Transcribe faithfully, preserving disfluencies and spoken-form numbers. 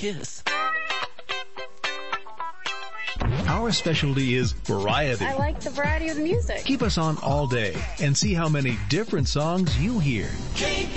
Kiss. Our specialty is variety. I like the variety of the music. Keep us on all day and see how many different songs you hear.